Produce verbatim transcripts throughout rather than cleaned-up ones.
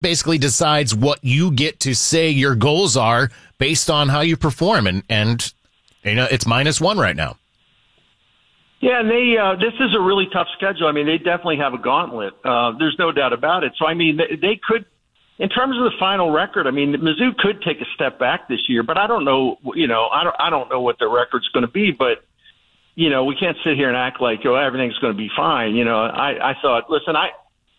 basically decides what you get to say your goals are based on how you perform. And, and you know, it's minus one right now. Yeah, and they uh, this is a really tough schedule. I mean, they definitely have a gauntlet. Uh, there's no doubt about it. So, I mean, they, they could, in terms of the final record, I mean, Mizzou could take a step back this year, but I don't know, you know, I don't, I don't know what their record's going to be, but, you know, we can't sit here and act like, oh, everything's going to be fine. You know, I, I thought, listen, I,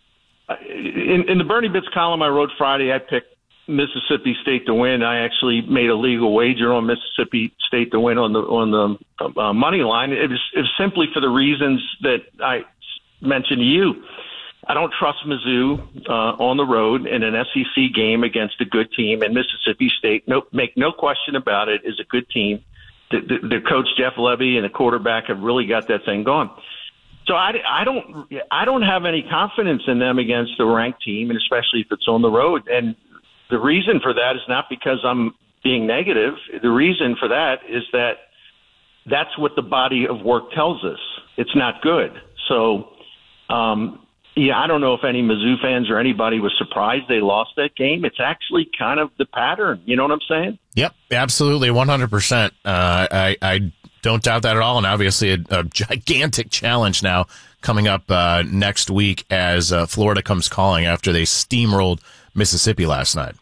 in, in the Bernie Bits column I wrote Friday, I picked Mississippi State to win. I actually made a legal wager on Mississippi State to win on the on the uh, money line. It was, it was simply for the reasons that I mentioned to you. I don't trust Mizzou uh, on the road in an S E C game against a good team, and Mississippi State, no, make no question about it, is a good team. The, the, the coach Jeff Levy and the quarterback have really got that thing going. So I, I don't I don't have any confidence in them against a ranked team, and especially if it's on the road. And the reason for that is not because I'm being negative. The reason for that is that that's what the body of work tells us. It's not good. So, um, yeah, I don't know if any Mizzou fans or anybody was surprised they lost that game. It's actually kind of the pattern. You know what I'm saying? Yep, absolutely, one hundred percent. Uh, I, I don't doubt that at all. And obviously a, a gigantic challenge now coming up uh, next week as uh, Florida comes calling after they steamrolled Mississippi last night.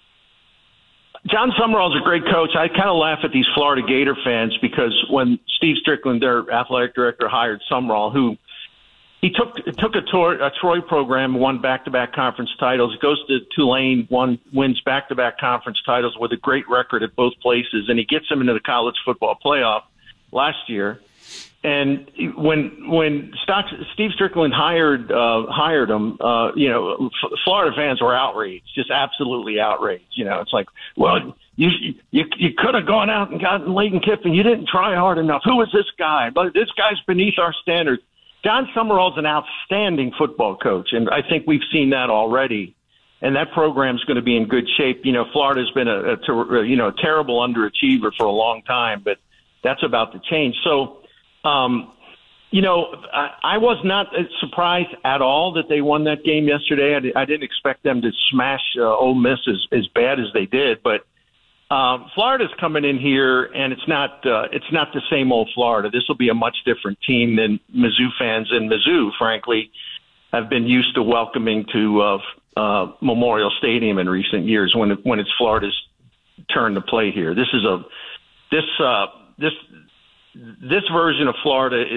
John Summerall's a great coach. I kind of laugh at these Florida Gator fans because when Steve Strickland, their athletic director, hired Summerall, who he took took a, tour, a Troy program, won back-to-back conference titles, goes to Tulane, won, wins back-to-back conference titles with a great record at both places, and he gets them into the college football playoff last year. And when when Stock, Steve Strickland hired uh, hired him, uh, you know, F- Florida fans were outraged, just absolutely outraged. You know, it's like, well, you you you could have gone out and gotten Leighton Kiffin. You didn't try hard enough. Who is this guy? But this guy's beneath our standards. John Summerall's an outstanding football coach, and I think we've seen that already. And that program's going to be in good shape. You know, Florida's been a, a ter- you know a terrible underachiever for a long time, but that's about to change. So. Um, you know, I, I was not surprised at all that they won that game yesterday. I, di- I didn't expect them to smash uh, Ole Miss as, as bad as they did, but um, Florida's coming in here, and it's not uh, it's not the same old Florida. This will be a much different team than Mizzou fans in Mizzou, frankly, have been used to welcoming to uh, uh, Memorial Stadium in recent years when it, when it's Florida's turn to play here. This is a this uh, this. This version of Florida is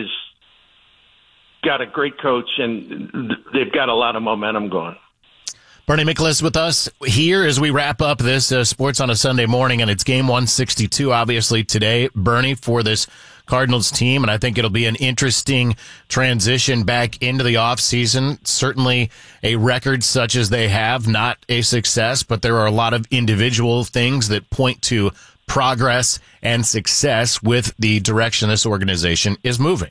got a great coach, and they've got a lot of momentum going. Bernie Miklasz with us here as we wrap up this uh, Sports on a Sunday morning, and it's game one sixty-two, obviously, today, Bernie, for this Cardinals team, and I think it'll be an interesting transition back into the offseason. Certainly a record such as they have, not a success, but there are a lot of individual things that point to progress and success with the direction this organization is moving.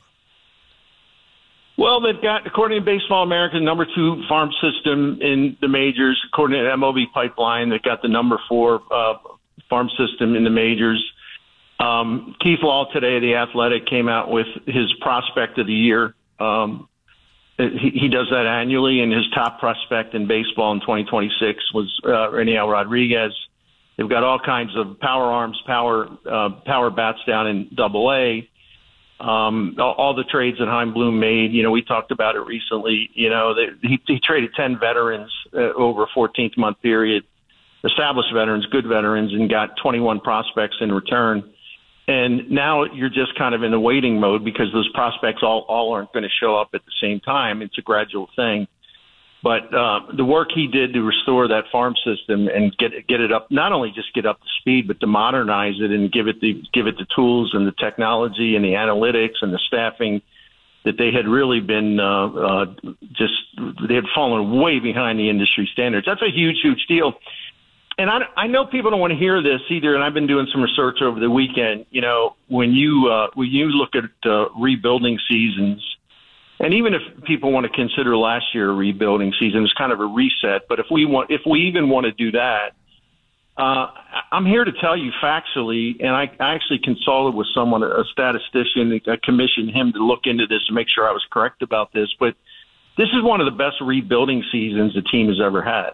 Well, they've got, according to Baseball America, the number two farm system in the majors. According to M L B Pipeline, they've got the number four uh, farm system in the majors. Um, Keith Law today, The Athletic, came out with his prospect of the year. Um, he, he does that annually, and his top prospect in baseball in twenty twenty-six was uh, Reniel Rodriguez. They've got all kinds of power arms, power uh, power bats down in Double A. Um, all, all the trades that Chaim Bloom made, you know, we talked about it recently. You know, they, he, he traded ten veterans uh, over a fourteen-month period, established veterans, good veterans, and got twenty-one prospects in return. And now you're just kind of in the waiting mode because those prospects all, all aren't going to show up at the same time. It's a gradual thing. But uh, the work he did to restore that farm system and get get it up, not only just get up to speed, but to modernize it and give it the give it the tools and the technology and the analytics and the staffing that they had really been uh, uh, just they had fallen way behind the industry standards. That's a huge, huge deal. And I, I know people don't want to hear this either. And I've been doing some research over the weekend. You know, when you uh, when you look at uh, rebuilding seasons. And even if people want to consider last year a rebuilding season as kind of a reset, but if we want, if we even want to do that, uh, I'm here to tell you factually, and I, I actually consulted with someone, a statistician, I commissioned him to look into this and make sure I was correct about this, but this is one of the best rebuilding seasons the team has ever had.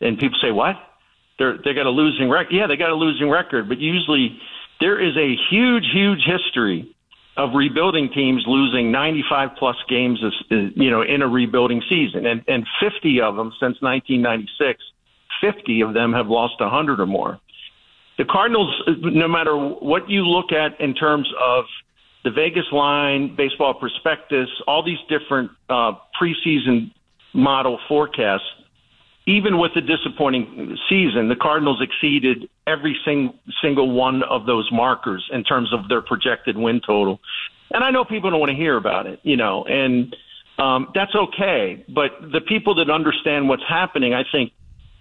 And people say, what? They're, they got a losing record. Yeah, they got a losing record, but usually there is a huge, huge history of rebuilding teams losing ninety-five plus games, you know, in a rebuilding season. And, and fifty of them since nineteen ninety-six, fifty of them have lost one hundred or more. The Cardinals, no matter what you look at in terms of the Vegas line, Baseball Prospectus, all these different uh, preseason model forecasts, even with the disappointing season, the Cardinals exceeded every sing- single one of those markers in terms of their projected win total. And I know people don't want to hear about it, you know, and um, that's okay. But the people that understand what's happening, I think,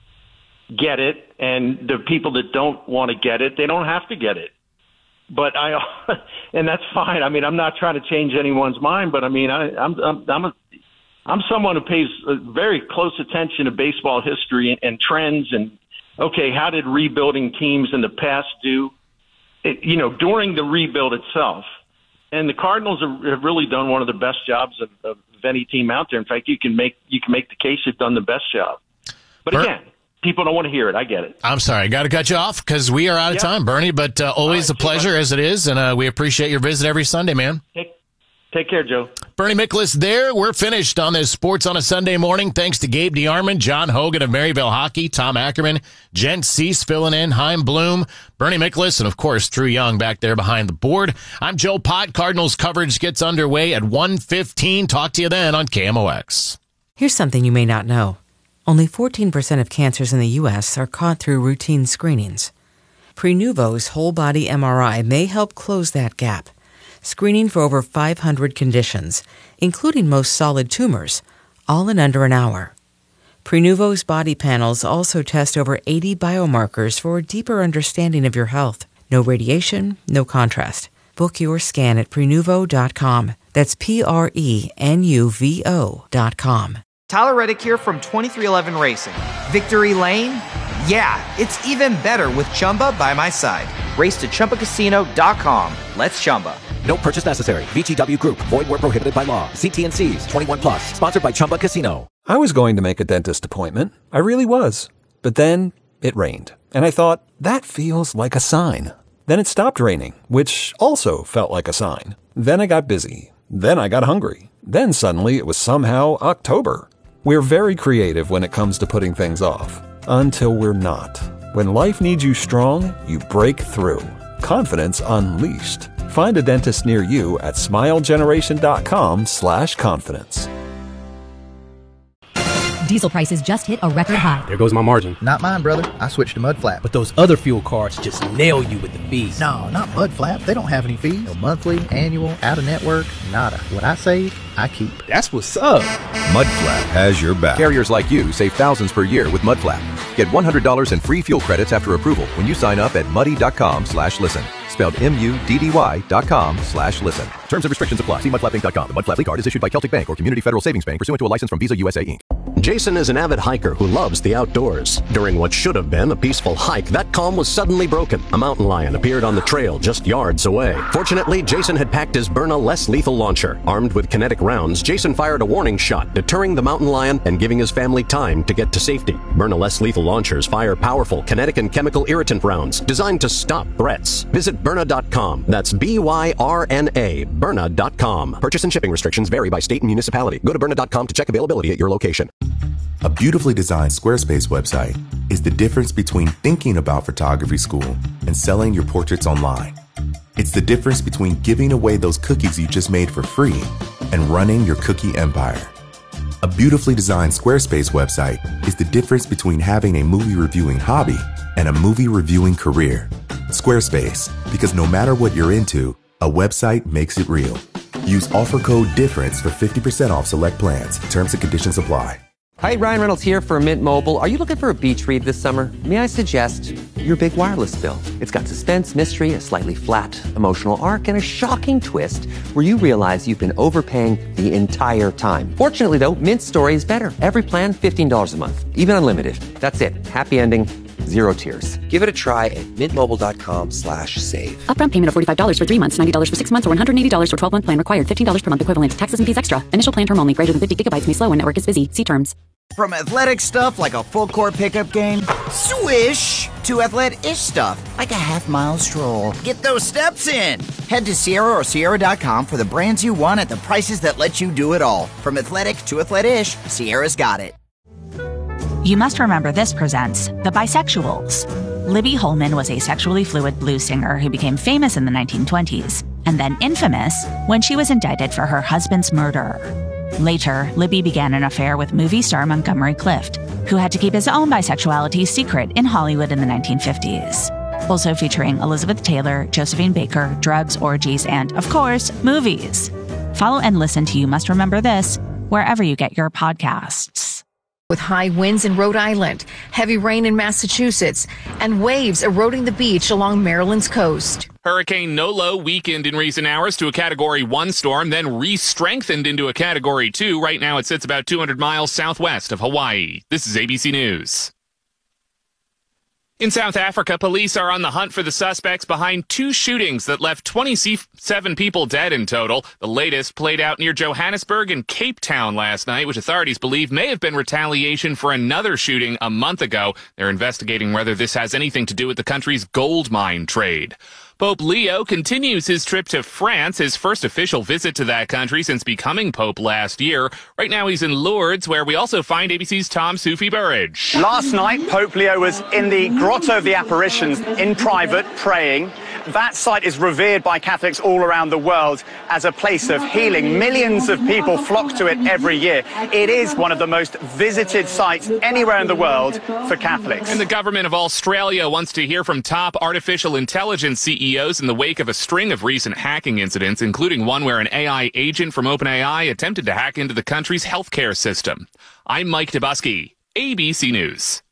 get it. And the people that don't want to get it, they don't have to get it. But I, and that's fine. I mean, I'm not trying to change anyone's mind, but I mean, I, I'm, I'm, I'm a, I'm someone who pays very close attention to baseball history and, and trends and, okay, how did rebuilding teams in the past do, it, you know, during the rebuild itself? And the Cardinals have, have really done one of the best jobs of, of any team out there. In fact, you can make you can make the case they've done the best job. But Bert, again, people don't want to hear it. I get it. I'm sorry. I got to cut you off because we are out of yep. time, Bernie, but uh, always right, a pleasure as it is, and uh, we appreciate your visit every Sunday, man. Take, take care, Joe. Bernie Miklasz there. We're finished on this Sports on a Sunday morning. Thanks to Gabe DeArmond, John Hogan of Maryville Hockey, Tom Ackerman, Jen Cease filling in, Chaim Bloom, Bernie Miklasz, and, of course, Drew Young back there behind the board. I'm Joe Pott. Cardinals coverage gets underway at one fifteen. Talk to you then on K M O X. Here's something you may not know. Only fourteen percent of cancers in the U S are caught through routine screenings. Prenuvo's whole-body M R I may help close that gap, screening for over five hundred conditions, including most solid tumors, all in under an hour. Prenuvo's body panels also test over eighty biomarkers for a deeper understanding of your health. No radiation, no contrast. Book your scan at Prenuvo dot com. That's P R E N U V O dot com. Tyler Reddick here from twenty-three eleven Racing. Victory Lane? Yeah, it's even better with Chumba by my side. Race to Chumba Casino dot com. Let's Chumba. No purchase necessary. V G W Group. Void where prohibited by law. See T and C's. twenty-one plus. Sponsored by Chumba Casino. I was going to make a dentist appointment. I really was. But then it rained. And I thought, that feels like a sign. Then it stopped raining, which also felt like a sign. Then I got busy. Then I got hungry. Then suddenly it was somehow October. We're very creative when it comes to putting things off. Until we're not. When life needs you strong, you break through. Confidence unleashed. Find a dentist near you at smilegeneration.com slash confidence. Diesel prices just hit a record high. There goes my margin. Not mine, brother. I switched to Mudflap. But those other fuel cards just nail you with the fees. No, not Mudflap. They don't have any fees. No monthly, annual, out-of-network, nada. What I save, I keep. That's what's up. Mudflap has your back. Carriers like you save thousands per year with Mudflap. Get one hundred dollars in free fuel credits after approval when you sign up at muddy.com slash listen. Spelled M-U-D-D-Y dot com slash listen. Terms and restrictions apply. See mudflap inc dot com. The Mudflap card is issued by Celtic Bank or Community Federal Savings Bank pursuant to a license from Visa U S A Incorporated. Jason is an avid hiker who loves the outdoors. During what should have been a peaceful hike, that calm was suddenly broken. A mountain lion appeared on the trail just yards away. Fortunately, Jason had packed his Byrna less lethal launcher. Armed with kinetic rounds, Jason fired a warning shot, deterring the mountain lion and giving his family time to get to safety. Byrna less lethal launchers fire powerful kinetic and chemical irritant rounds designed to stop threats. Visit Byrna dot com. That's B Y R N A, Byrna dot com. Purchase and shipping restrictions vary by state and municipality. Go to Byrna dot com to check availability at your location. A beautifully designed Squarespace website is the difference between thinking about photography school and selling your portraits online. It's the difference between giving away those cookies you just made for free and running your cookie empire. A beautifully designed Squarespace website is the difference between having a movie reviewing hobby and a movie reviewing career. Squarespace, because no matter what you're into, a website makes it real. Use offer code DIFFERENCE for fifty percent off select plans. Terms and conditions apply. Hi, Ryan Reynolds here for Mint Mobile. Are you looking for a beach read this summer? May I suggest your big wireless bill? It's got suspense, mystery, a slightly flat, emotional arc, and a shocking twist where you realize you've been overpaying the entire time. Fortunately, though, Mint's story is better. Every plan, fifteen dollars a month, even unlimited. That's it. Happy ending, zero tears. Give it a try at mintmobile.com slash save. Upfront payment of forty-five dollars for three months, ninety dollars for six months, or one hundred eighty dollars for twelve-month plan required. fifteen dollars per month equivalent. Taxes and fees extra. Initial plan term only. Greater than fifty gigabytes may slow when network is busy. See terms. From athletic stuff like a full court pickup game, swish, to athletic-ish stuff like a half mile stroll. Get those steps in. Head to Sierra or Sierra dot com for the brands you want at the prices that let you do it all. From athletic to athletic-ish, Sierra's got it. You Must Remember This presents The Bisexuals. Libby Holman was a sexually fluid blues singer who became famous in the nineteen twenties, and then infamous when she was indicted for her husband's murder. Later, Libby began an affair with movie star Montgomery Clift, who had to keep his own bisexuality secret in Hollywood in the nineteen fifties. Also featuring Elizabeth Taylor, Josephine Baker, drugs, orgies, and, of course, movies. Follow and listen to You Must Remember This wherever you get your podcasts. With high winds in Rhode Island, heavy rain in Massachusetts, and waves eroding the beach along Maryland's coast. Hurricane Nolo weakened in recent hours to a Category one storm, then re-strengthened into a Category two. Right now it sits about two hundred miles southwest of Hawaii. This is A B C News. In South Africa, police are on the hunt for the suspects behind two shootings that left twenty-seven people dead in total. The latest played out near Johannesburg and Cape Town last night, which authorities believe may have been retaliation for another shooting a month ago. They're investigating whether this has anything to do with the country's gold mine trade. Pope Leo continues his trip to France, his first official visit to that country since becoming Pope last year. Right now he's in Lourdes, where we also find A B C's Tom Sufi Burridge. Last night, Pope Leo was in the Grotto of the Apparitions in private, praying. That site is revered by Catholics all around the world as a place of healing. Millions of people flock to it every year. It is one of the most visited sites anywhere in the world for Catholics. And the government of Australia wants to hear from top artificial intelligence C E Os in the wake of a string of recent hacking incidents, including one where an A I agent from OpenAI attempted to hack into the country's healthcare system. I'm Mike Dubusky, A B C News.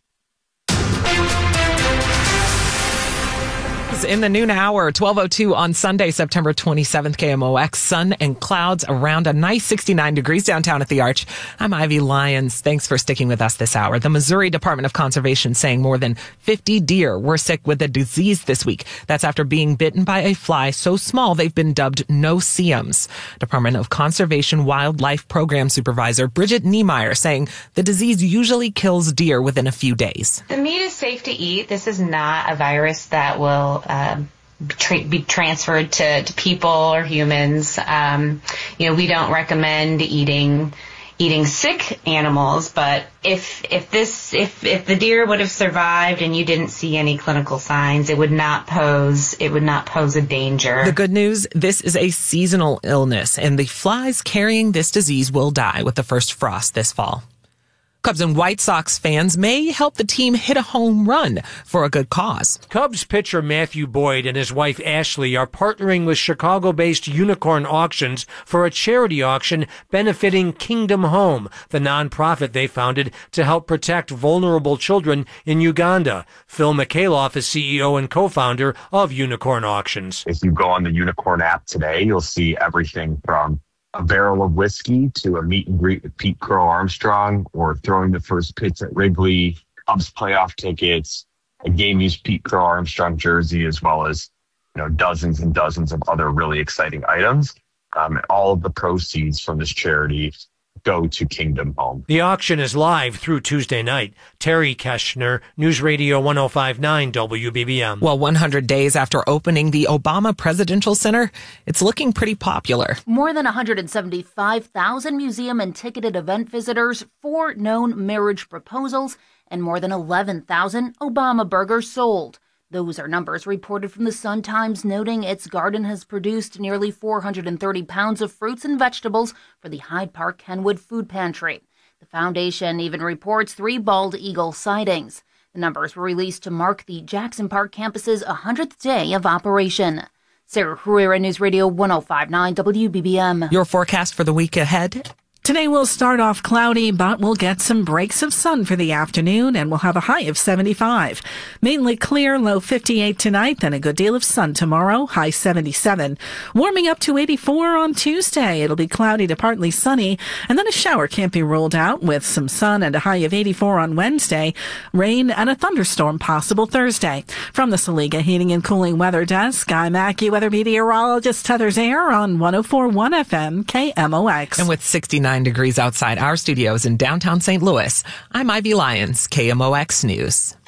In the noon hour, twelve oh two on Sunday, September twenty-seventh, K M O X. Sun and clouds around a nice sixty-nine degrees downtown at the Arch. I'm Ivy Lyons. Thanks for sticking with us this hour. The Missouri Department of Conservation saying more than fifty deer were sick with a disease this week. That's after being bitten by a fly so small they've been dubbed no-see-ums. Department of Conservation Wildlife Program Supervisor Bridget Niemeyer saying the disease usually kills deer within a few days. The meat is safe to eat. This is not a virus that will Uh, tra- be transferred to, to people or humans. Um, you know, we don't recommend eating eating sick animals, but if if this if if the deer would have survived and you didn't see any clinical signs, it would not pose it would not pose a danger. The good news, this is a seasonal illness, and the flies carrying this disease will die with the first frost this fall. Cubs and White Sox fans may help the team hit a home run for a good cause. Cubs pitcher Matthew Boyd and his wife Ashley are partnering with Chicago-based Unicorn Auctions for a charity auction benefiting Kingdom Home, the nonprofit they founded to help protect vulnerable children in Uganda. Phil Mikhailov is C E O and co-founder of Unicorn Auctions. If you go on the Unicorn app today, you'll see everything from a barrel of whiskey to a meet and greet with Pete Crow Armstrong, or throwing the first pitch at Wrigley, Cubs playoff tickets, a game used Pete Crow Armstrong jersey, as well as, you know, dozens and dozens of other really exciting items. Um, and all of the proceeds from this charity go to Kingdom Home. The auction is live through Tuesday night. Terry Keschner, News Radio one oh five point nine W B B M. Well, one hundred days after opening the Obama Presidential Center, it's looking pretty popular. More than one hundred seventy-five thousand museum and ticketed event visitors, four known marriage proposals, and more than eleven thousand Obama burgers sold. Those are numbers reported from the Sun-Times, noting its garden has produced nearly four hundred thirty pounds of fruits and vegetables for the Hyde Park Kenwood Food Pantry. The foundation even reports three bald eagle sightings. The numbers were released to mark the Jackson Park campus's one hundredth day of operation. Sarah Herrera, News Radio one oh five point nine W B B M. Your forecast for the week ahead? Today will start off cloudy, but we'll get some breaks of sun for the afternoon, and we'll have a high of seventy-five. Mainly clear, low fifty-eight tonight, then a good deal of sun tomorrow, high seventy-seven. Warming up to eighty-four on Tuesday. It'll be cloudy to partly sunny, and then a shower can't be ruled out, with some sun and a high of eighty-four on Wednesday. Rain and a thunderstorm possible Thursday. From the Saliga Heating and Cooling Weather Desk, I'm AccuWeather meteorologist Heather Zayer on one oh four point one F M K M O X. And with sixty-nine sixty-nine degrees outside our studios in downtown Saint Louis. I'm Ivy Lyons, K M O X News.